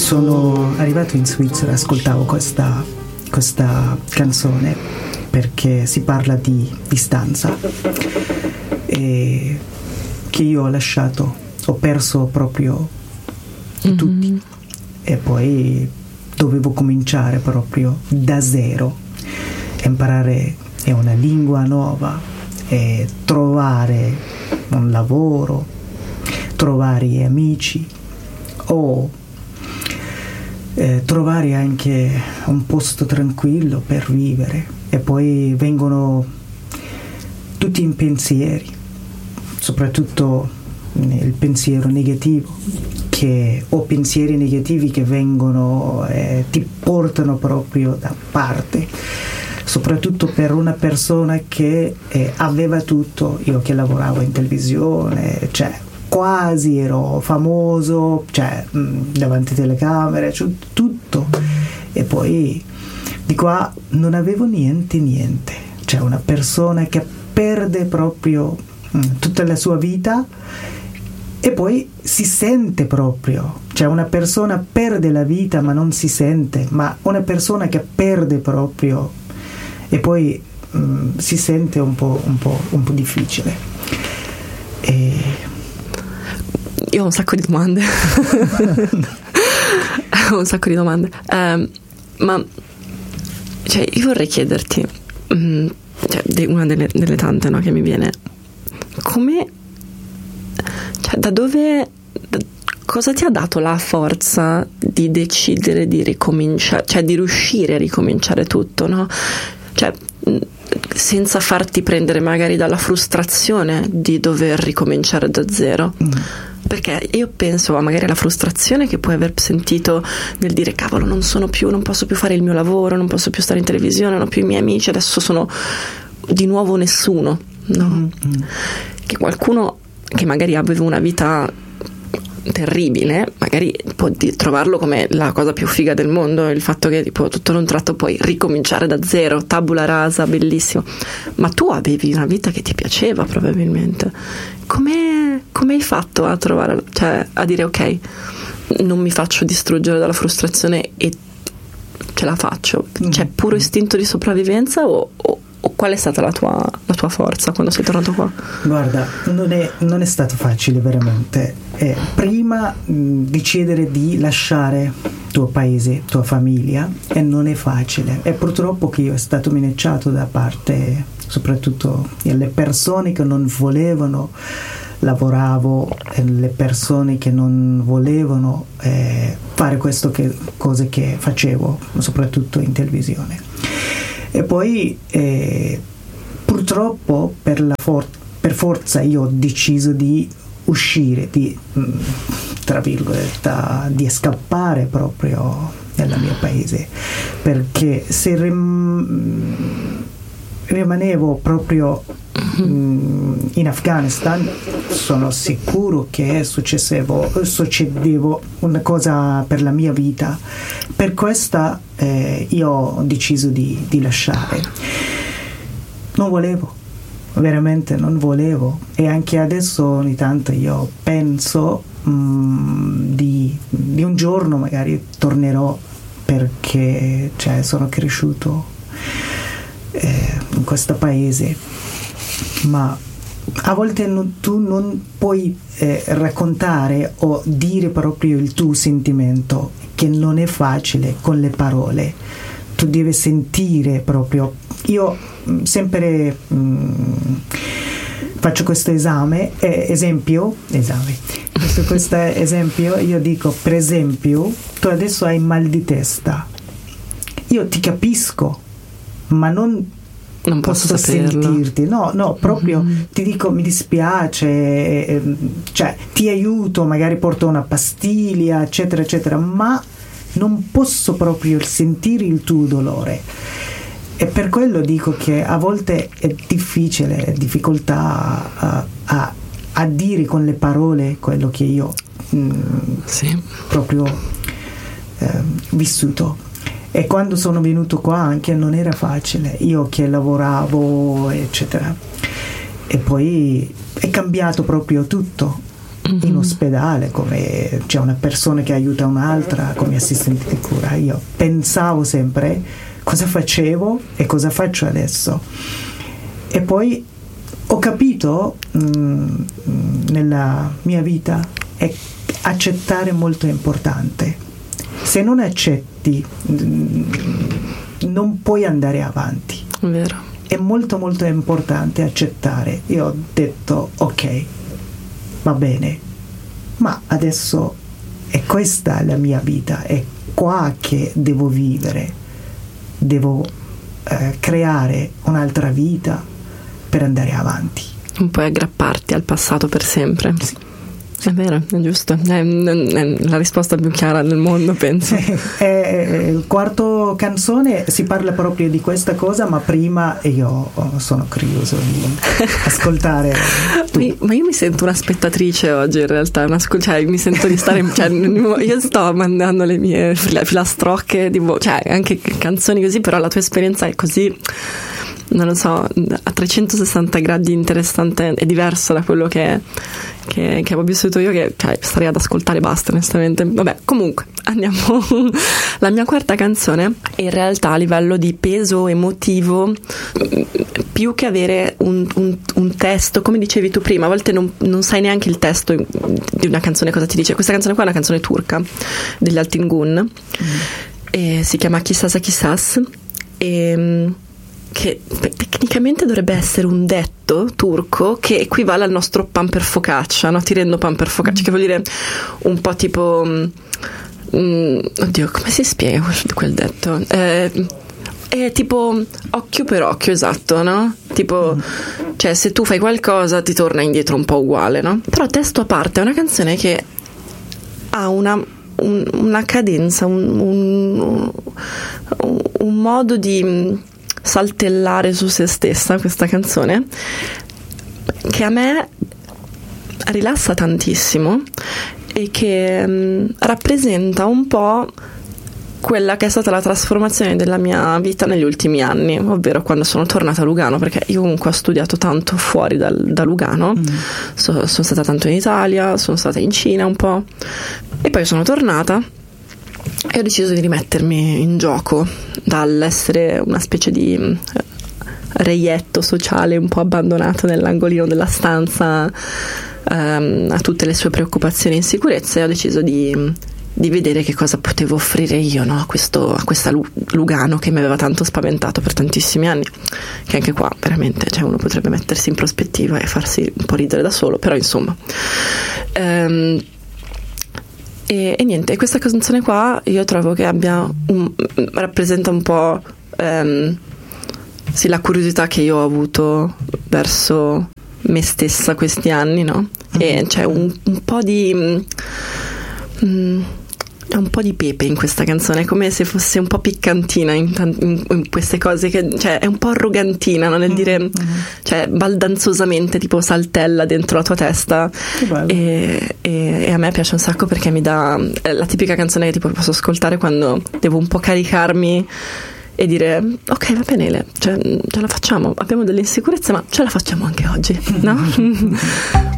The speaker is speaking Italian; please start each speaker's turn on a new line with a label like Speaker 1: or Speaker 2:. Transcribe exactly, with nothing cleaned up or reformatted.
Speaker 1: sono arrivato in Svizzera, ascoltavo questa, questa canzone perché si parla di distanza e che io ho lasciato, ho perso proprio mm-hmm. tutti e poi dovevo cominciare proprio da zero, imparare una lingua nuova e trovare un lavoro, trovare amici o eh, trovare anche un posto tranquillo per vivere. E poi vengono tutti i pensieri, soprattutto il pensiero negativo, che, o pensieri negativi che vengono e eh, ti portano proprio da parte, soprattutto per una persona che eh, aveva tutto. Io che lavoravo in televisione, cioè quasi ero famoso, cioè mh, davanti alle telecamere, cioè, tutto, e poi di qua non avevo niente niente, cioè una persona che perde proprio mh, tutta la sua vita e poi si sente proprio, cioè una persona perde la vita ma non si sente, ma una persona che perde proprio e poi mh, si sente un po', un po', un po' difficile. E
Speaker 2: io ho un sacco di domande. ho un sacco di domande. Um, ma cioè, io vorrei chiederti, um, cioè, una delle, delle tante, no, che mi viene, come, cioè, da dove, da, cosa ti ha dato la forza di decidere di ricominciare, cioè di riuscire a ricominciare tutto, no? Cioè, senza farti prendere magari dalla frustrazione di dover ricominciare da zero. Mm. Perché io penso a magari alla frustrazione che puoi aver sentito nel dire cavolo, non sono più, non posso più fare il mio lavoro, non posso più stare in televisione, non ho più i miei amici, adesso sono di nuovo nessuno, no? Mm-hmm. Che qualcuno che magari aveva una vita terribile magari può di- trovarlo come la cosa più figa del mondo, il fatto che tipo tutto in un tratto puoi ricominciare da zero, tabula rasa, bellissimo. Ma tu avevi una vita che ti piaceva probabilmente. Come, come hai fatto a trovare, cioè a dire ok, non mi faccio distruggere dalla frustrazione e ce la faccio? C'è puro istinto di sopravvivenza o, o, o qual è stata la tua, la tua forza quando sei tornato qua?
Speaker 1: Guarda, non è, non è stato facile veramente. Eh, prima mh, decidere di lasciare tuo paese, tua famiglia, e non è facile. E purtroppo che io è stato minacciato da parte soprattutto delle persone che non volevano, lavoravo, e le persone che non volevano eh, fare queste che, cose che facevo, soprattutto in televisione. E poi eh, purtroppo per, la for- per forza io ho deciso di uscire, di tra virgolette, di scappare proprio dal mio paese, perché se rim- rimanevo proprio mh, in Afghanistan sono sicuro che succedevo, succedevo una cosa per la mia vita. Per questa eh, io ho deciso di, di lasciare. Non volevo, veramente non volevo, e anche adesso ogni tanto io penso mh, di, di un giorno magari tornerò, perché cioè, sono cresciuto eh, in questo paese, ma a volte non, tu non puoi eh, raccontare o dire proprio il tuo sentimento, che non è facile con le parole. Tu devi sentire proprio. Io mh, sempre mh, faccio questo esame, eh, esempio, esame. Questo, questo esempio, io dico, per esempio, tu adesso hai mal di testa. Io ti capisco, ma non
Speaker 2: non posso, posso
Speaker 1: sentirti, no, no, proprio mm-hmm. ti dico mi dispiace, eh, cioè ti aiuto, magari porto una pastiglia, eccetera, eccetera, ma non posso proprio sentire il tuo dolore. E per quello dico che a volte è difficile, è difficoltà a, a, a dire con le parole quello che io mh,
Speaker 2: sì.
Speaker 1: proprio eh, vissuto. E quando sono venuto qua anche non era facile, io che lavoravo eccetera, e poi è cambiato proprio tutto. mm-hmm. in ospedale, come c'è una persona che aiuta un'altra come assistente di cura. Io pensavo sempre cosa facevo e cosa faccio adesso, e poi ho capito mh, nella mia vita è accettare molto importante. Se non accetti mh, non puoi andare avanti.
Speaker 2: Vero.
Speaker 1: È molto molto importante accettare. Io ho detto ok, va bene, ma adesso è questa la mia vita, è qua che devo vivere, devo eh, creare un'altra vita per andare avanti.
Speaker 2: Non puoi aggrapparti al passato per sempre.
Speaker 1: Sì.
Speaker 2: È vero, è giusto, è, è la risposta più chiara del mondo, penso.
Speaker 1: È, il quarto canzone si parla proprio di questa cosa, ma prima io sono curioso di ascoltare
Speaker 2: tu. Ma io mi sento una spettatrice oggi in realtà, una, cioè mi sento di stare, cioè, io sto mandando le mie filastrocche, tipo, cioè anche canzoni così, però la tua esperienza è così, non lo so, a trecentosessanta gradi interessante e diversa da quello che, che, che ho vissuto io, che cioè, starei ad ascoltare e basta, onestamente. Vabbè, comunque andiamo. La mia quarta canzone in realtà a livello di peso emotivo, più che avere un, un, un testo, come dicevi tu prima, a volte non, non sai neanche il testo di una canzone cosa ti dice. Questa canzone qua è una canzone turca degli Altingun, mm. e si chiama Kissas Kissas, e che tecnicamente dovrebbe essere un detto turco che equivale al nostro pan per focaccia, no? Ti rendo pan per focaccia, mm. che vuol dire un po' tipo mm, oddio, come si spiega quel, quel detto? Eh, è tipo occhio per occhio, esatto, no? Tipo, mm. cioè se tu fai qualcosa ti torna indietro un po' uguale, no? Però testo a parte è una canzone che ha una un, una cadenza, un, un, un, un modo di saltellare su se stessa, questa canzone, che a me rilassa tantissimo e che mh, rappresenta un po' quella che è stata la trasformazione della mia vita negli ultimi anni, ovvero quando sono tornata a Lugano, perché io comunque ho studiato tanto fuori dal, da Lugano, mm. so, sono stata tanto in Italia, sono stata in Cina un po', e poi sono tornata e ho deciso di rimettermi in gioco dall'essere una specie di reietto sociale un po' abbandonato nell'angolino della stanza um, a tutte le sue preoccupazioni e insicurezze, e ho deciso di, di vedere che cosa potevo offrire io, no? a, questo, a questa Lugano che mi aveva tanto spaventato per tantissimi anni, che anche qua veramente, cioè, uno potrebbe mettersi in prospettiva e farsi un po' ridere da solo, però insomma um, E, e niente, questa canzone qua io trovo che abbia un, rappresenta un po' um, sì, la curiosità che io ho avuto verso me stessa questi anni, no? E c'è un, un po' di um, un po' di pepe in questa canzone, come se fosse un po' piccantina in, in, in queste cose, che cioè è un po' arrogantina, no? Nel dire, mm-hmm. cioè baldanzosamente tipo saltella dentro la tua testa, e, e, e a me piace un sacco perché mi dà, è la tipica canzone che tipo posso ascoltare quando devo un po' caricarmi e dire ok, va bene, cioè, ce la facciamo, abbiamo delle insicurezze ma ce la facciamo anche oggi, no?